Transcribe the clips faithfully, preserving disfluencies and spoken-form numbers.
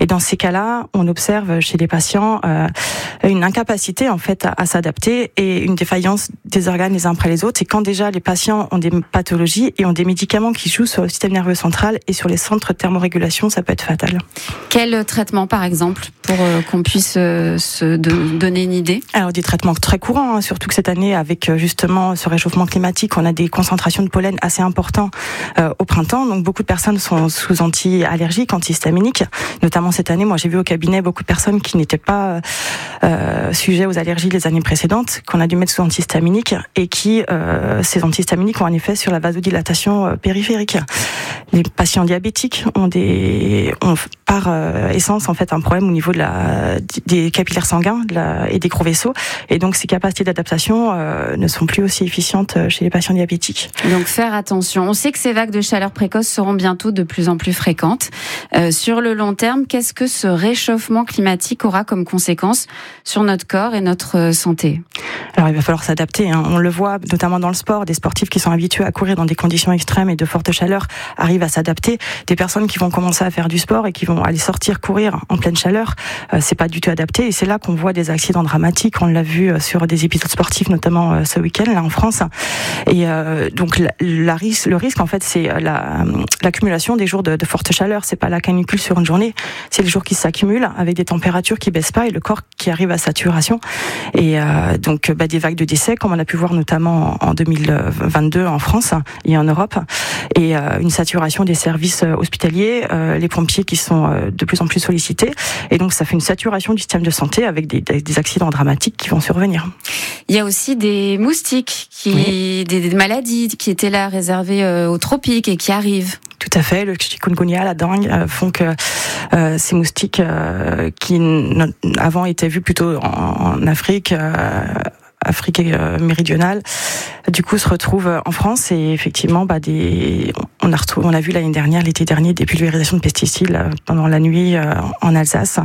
dans ces cas-là, on observe chez les patients euh, une incapacité en fait à, à s'adapter et une défaillance des organes les uns après les autres. Et quand déjà les patients ont des pathologies et ont des médicaments qui jouent sur le système nerveux central et sur les centres de thermorégulation, ça peut être fatal. Quel traitement, par exemple, pour euh, qu'on puisse euh, se de, donner une idée ? Alors des traitements très courants, hein, surtout que cette année, avec justement ce réchauffement climatique, on a des concentrations de pollen assez importantes euh, au printemps. Donc beaucoup de personnes sont sous anti-allergiques, antihistaminiques. Notamment cette année, moi j'ai vu au cabinet beaucoup de personnes qui n'étaient pas euh, sujets aux allergies les années précédentes, qu'on a dû mettre sous antihistaminiques et qui, euh, ces antihistaminiques ont un effet sur la vasodilatation euh, périphérique. Les patients diabétiques ont des, ont par euh, essence en fait un problème au niveau de la, des capillaires sanguins de la, et des gros vaisseaux, et donc ces capacités d'adaptation euh, ne sont plus aussi efficientes chez les patients diabétiques. Donc faire attention. On sait que ces vagues de chaleur précoce seront bientôt de plus en plus fréquentes. Euh, sur le long terme, qu'est-ce que ce réchauffement climatique aura comme conséquence sur notre corps et notre santé ? Alors il va falloir s'adapter, hein. On le voit notamment dans le sport, des sportifs qui sont habitués à courir dans des conditions extrêmes et de forte chaleur arrivent à s'adapter. Des personnes qui vont commencer à faire du sport et qui vont aller sortir courir en pleine chaleur, euh, c'est pas du tout adapté, et c'est là qu'on voit des accidents dramatiques. On l'a vu sur des épisodes sportifs, notamment euh, ce week-end là en France. Et euh, donc la, la risque, le risque en fait, c'est la, l'accumulation des jours de, de forte chaleur. C'est pas la canicule sur une journée, c'est les jours qui s'accumulent avec des températures qui baissent pas et le corps qui arrive à saturation. Et euh, donc bah, des vagues de décès, comme on a pu voir notamment en deux mille vingt-deux en France et en Europe, et euh, une saturation des services hospitaliers, euh, les pompiers qui sont euh, de plus en plus sollicités, et donc ça fait une saturation du système de santé avec des, des accidents dramatiques qui vont survenir. Il y a aussi des moustiques, qui, oui. des, des maladies qui étaient là réservées euh, aux tropiques et qui arrivent. Tout à fait, le chikungunya, la dengue euh, font que euh, ces moustiques euh, qui n- avant étaient vus plutôt en, en Afrique, euh, Afrique euh, méridionale, du coup se retrouvent en France, et effectivement bah, des, on a retrouvé, on a vu l'année dernière, l'été dernier, des pulvérisations de pesticides euh, pendant la nuit euh, en Alsace.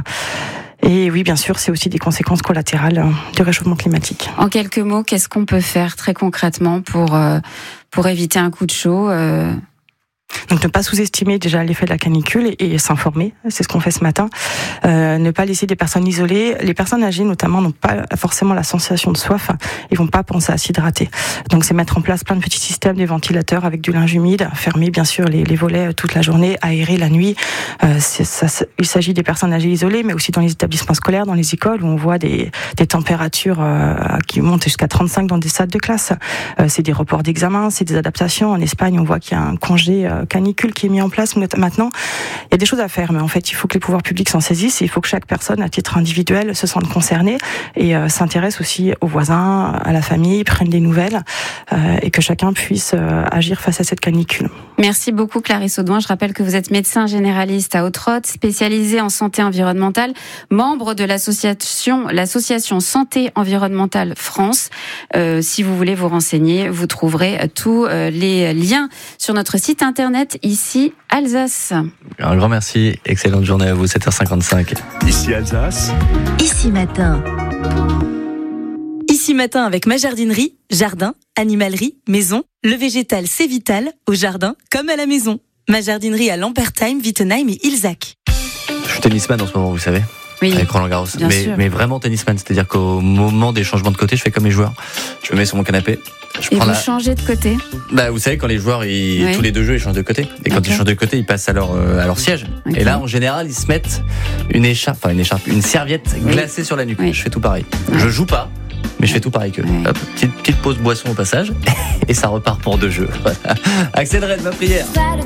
Et oui, bien sûr, c'est aussi des conséquences collatérales du réchauffement climatique. En quelques mots, qu'est-ce qu'on peut faire très concrètement pour, euh, pour éviter un coup de chaud euh... Donc ne pas sous-estimer déjà l'effet de la canicule et, et s'informer, c'est ce qu'on fait ce matin. Euh, ne pas laisser des personnes isolées. Les personnes âgées notamment n'ont pas forcément la sensation de soif, ils vont pas penser à s'hydrater. Donc c'est mettre en place plein de petits systèmes, des ventilateurs avec du linge humide, fermer bien sûr les, les volets toute la journée, aérer la nuit. Euh, c'est, ça, il s'agit des personnes âgées isolées, mais aussi dans les établissements scolaires, dans les écoles où on voit des, des températures euh, qui montent jusqu'à trente-cinq dans des salles de classe. Euh, c'est des reports d'examen, c'est des adaptations. En Espagne, on voit qu'il y a un congé euh, canicule qui est mis en place maintenant. Il y a des choses à faire, mais en fait, il faut que les pouvoirs publics s'en saisissent, et il faut que chaque personne, à titre individuel, se sente concernée et euh, s'intéresse aussi aux voisins, à la famille, prenne des nouvelles, euh, et que chacun puisse euh, agir face à cette canicule. Merci beaucoup Clarisse Audouin. Je rappelle que vous êtes médecin généraliste à Haute-Rotte, spécialisé en santé environnementale, membre de l'association, l'association Santé Environnementale France. Euh, si vous voulez vous renseigner, vous trouverez tous euh, les liens sur notre site internet Ici Alsace. Un grand merci, excellente journée à vous, sept heures cinquante-cinq. Ici Alsace. Ici Matin. Ici Matin avec ma jardinerie, jardin, animalerie, maison. Le végétal, c'est vital, au jardin comme à la maison. Ma jardinerie à Lampertheim, Wittenheim et Ilzac. Je suis tennisman en ce moment, vous savez. Oui, avec Roland Garros, mais, mais vraiment tennisman, c'est-à-dire qu'au moment des changements de côté, je fais comme les joueurs. Je me mets sur mon canapé. Je et prends vous la... changez de côté. Bah, vous savez, quand les joueurs, ils... oui. tous les deux jeux, ils changent de côté. Et quand okay. ils changent de côté, ils passent à leur, euh, à leur siège. Okay. Et là, en général, ils se mettent une écharpe, enfin une écharpe, une serviette oui. glacée sur la nuque. Oui. Je fais tout pareil. Oui. Je joue pas, mais je fais tout pareil que. Oui. Hop, petite, petite pause boisson au passage, et ça repart pour deux jeux. Voilà. Accélérez de ma prière.